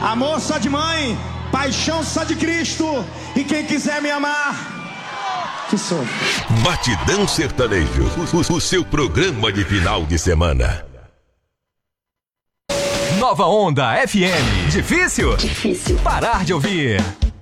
Amor só de mãe, paixão só de Cristo. E quem quiser me amar, que sofra. Batidão Sertanejo, o seu programa de final de semana. Nova Onda FM. Difícil? Difícil. Parar de ouvir.